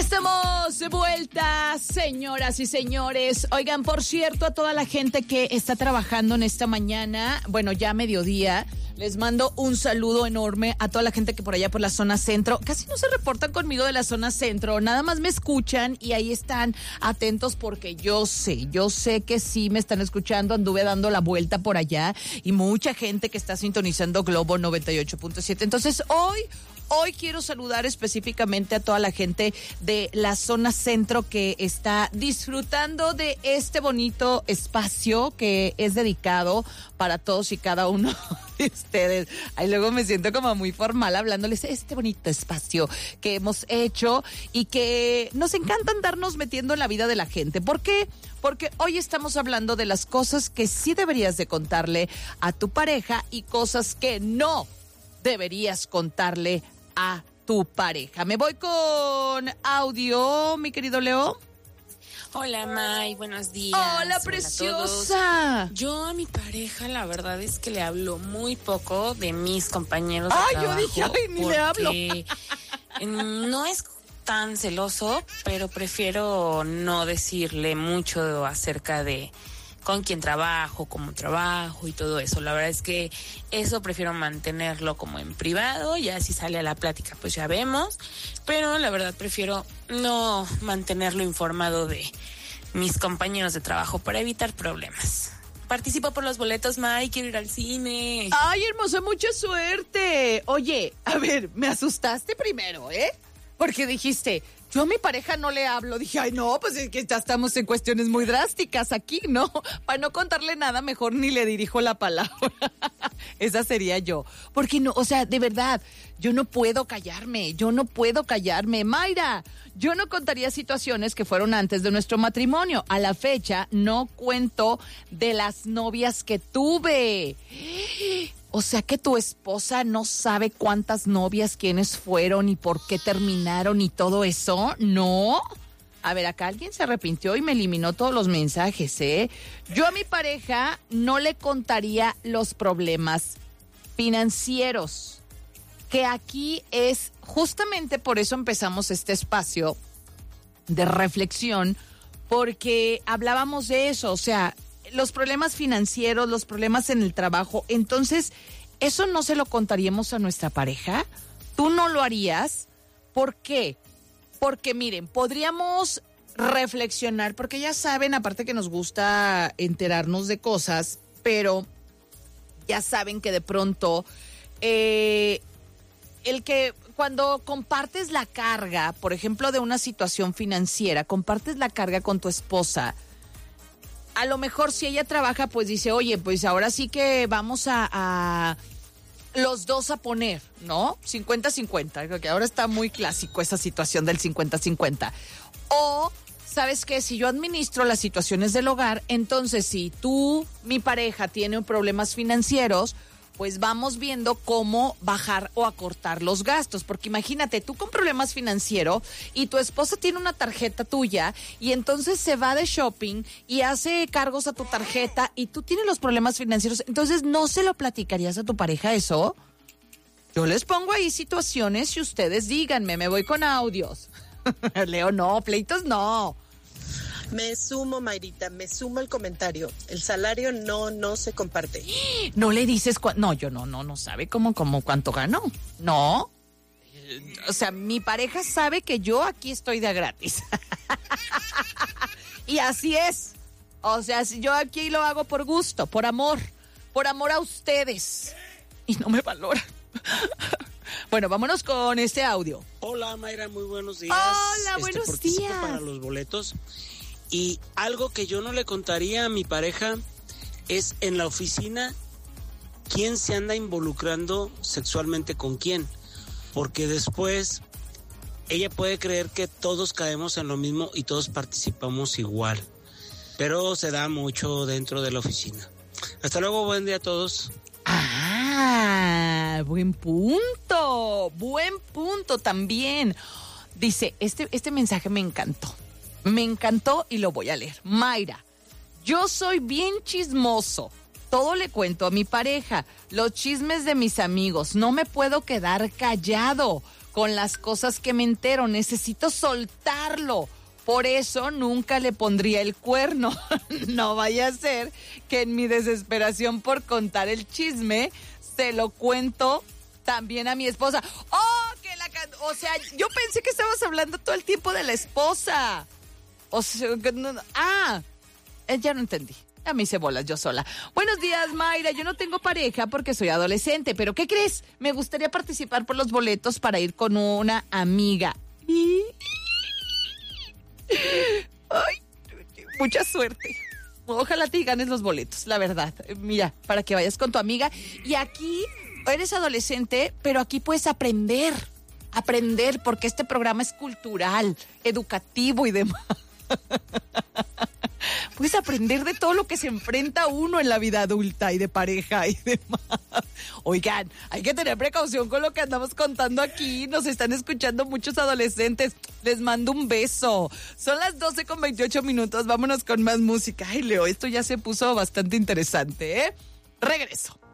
Estamos de vuelta, señoras y señores. Oigan, por cierto, a toda la gente que está trabajando en esta mañana, bueno, ya mediodía, les mando un saludo enorme a toda la gente que por allá por la zona centro, casi no se reportan conmigo de la zona centro, nada más me escuchan y ahí están atentos porque yo sé que sí me están escuchando, anduve dando la vuelta por allá y mucha gente que está sintonizando Globo 98.7. Entonces, Hoy quiero saludar específicamente a toda la gente de la zona centro que está disfrutando de este bonito espacio que es dedicado para todos y cada uno de ustedes. Ahí luego me siento como muy formal hablándoles de este bonito espacio que hemos hecho y que nos encanta andarnos metiendo en la vida de la gente. ¿Por qué? Porque hoy estamos hablando de las cosas que sí deberías de contarle a tu pareja y cosas que no deberías contarle a tu pareja. Me voy con audio, mi querido Leo. Hola, May, buenos días. Hola, preciosa. Yo a mi pareja, la verdad es que le hablo muy poco de mis compañeros de trabajo. Yo dije, ni le hablo. No es tan celoso, pero prefiero no decirle mucho acerca de con quién trabajo, cómo trabajo y todo eso. La verdad es que eso prefiero mantenerlo como en privado, ya si sale a la plática pues ya vemos, pero la verdad prefiero no mantenerlo informado de mis compañeros de trabajo para evitar problemas. Participo por los boletos, May, quiero ir al cine. Ay, hermosa, mucha suerte. Oye, a ver, me asustaste primero, porque dijiste, yo a mi pareja no le hablo. Dije, ay, no, pues es que ya estamos en cuestiones muy drásticas aquí, ¿no? Para no contarle nada, mejor ni le dirijo la palabra. Esa sería yo. Porque no, o sea, de verdad, yo no puedo callarme. Mayra, yo no contaría situaciones que fueron antes de nuestro matrimonio. A la fecha, no cuento de las novias que tuve. O sea que tu esposa no sabe cuántas novias, quiénes fueron y por qué terminaron y todo eso, ¿no? A ver, acá alguien se arrepintió y me eliminó todos los mensajes, Yo a mi pareja no le contaría los problemas financieros, que aquí es justamente por eso empezamos este espacio de reflexión, porque hablábamos de eso, o sea, los problemas financieros, los problemas en el trabajo. Entonces, ¿eso no se lo contaríamos a nuestra pareja? ¿Tú no lo harías? ¿Por qué? Porque miren, podríamos reflexionar, porque ya saben, aparte que nos gusta enterarnos de cosas, pero ya saben que de pronto el que cuando compartes la carga, por ejemplo, de una situación financiera, compartes la carga con tu esposa, a lo mejor si ella trabaja, pues dice, oye, pues ahora sí que vamos a los dos a poner, ¿no? 50-50, creo que ahora está muy clásico esa situación del 50-50. O, ¿sabes qué? Si yo administro las situaciones del hogar, entonces si tú, mi pareja, tiene problemas financieros, pues vamos viendo cómo bajar o acortar los gastos. Porque imagínate, tú con problemas financieros y tu esposa tiene una tarjeta tuya y entonces se va de shopping y hace cargos a tu tarjeta y tú tienes los problemas financieros. Entonces, ¿no se lo platicarías a tu pareja eso? Yo les pongo ahí situaciones y ustedes díganme, me voy con audios. Leo, no, pleitos no. Me sumo, Mayrita, me sumo al comentario. El salario no se comparte. No le dices no, yo no sabe cómo cuánto ganó. No. O sea, mi pareja sabe que yo aquí estoy de gratis. Y así es. O sea, yo aquí lo hago por gusto, por amor a ustedes. Y no me valoran. Bueno, vámonos con este audio. Hola, Mayra, muy buenos días. Hola, buenos participo días. Para los boletos. Y algo que yo no le contaría a mi pareja es en la oficina quién se anda involucrando sexualmente con quién. Porque después ella puede creer que todos caemos en lo mismo y todos participamos igual. Pero se da mucho dentro de la oficina. Hasta luego, buen día a todos. Buen punto también. Dice, este mensaje me encantó y lo voy a leer. Mayra, yo soy bien chismoso, todo le cuento a mi pareja, los chismes de mis amigos, no me puedo quedar callado. con las cosas que me entero. Necesito soltarlo. Por eso nunca le pondría el cuerno. No vaya a ser que en mi desesperación por contar el chisme se lo cuento también a mi esposa. O sea, yo pensé que estabas hablando todo el tiempo de la esposa. O sea, ya no entendí. A mí hice bolas yo sola. Buenos días, Mayra. Yo no tengo pareja porque soy adolescente, pero ¿qué crees? Me gustaría participar por los boletos para ir con una amiga. Ay, mucha suerte. Ojalá te ganes los boletos, la verdad. Mira, para que vayas con tu amiga. Y aquí eres adolescente, pero aquí puedes aprender, porque este programa es cultural, educativo y demás. Puedes aprender de todo lo que se enfrenta uno en la vida adulta y de pareja y demás. Oigan, hay que tener precaución con lo que andamos contando aquí. Nos están escuchando muchos adolescentes. Les mando un beso. Son las 12:28. Vámonos con más música. Ay, Leo, esto ya se puso bastante interesante, ¿eh? Regreso.